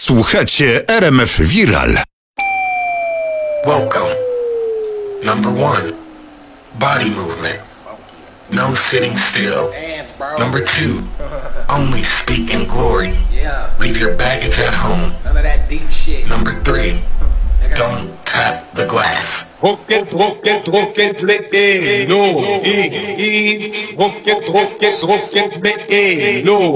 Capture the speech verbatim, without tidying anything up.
Słuchacie R M F Viral. Welcome. Number one, body movement. No sitting still. Number two, only speak in glory. Leave your baggage at home. None of that deep shit. Number three, don't tap the glass. Rocket, rocket, rocket, let no, he, he, rocket, rocket, rocket, let no.